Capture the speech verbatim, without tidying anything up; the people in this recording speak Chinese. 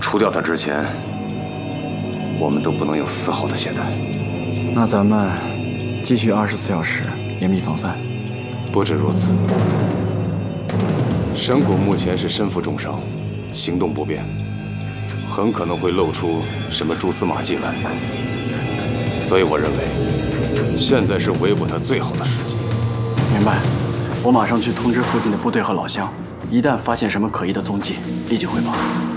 除掉他之前，我们都不能有丝毫的懈怠。 那咱们继续二十四小时严密防范。 不止如此，神谷目前是身负重伤，行动不便，很可能会露出什么蛛丝马迹来。所以我认为，现在是围捕他最好的时机。 明白，我马上去通知附近的部队和老乡，一旦发现什么可疑的踪迹，立即汇报。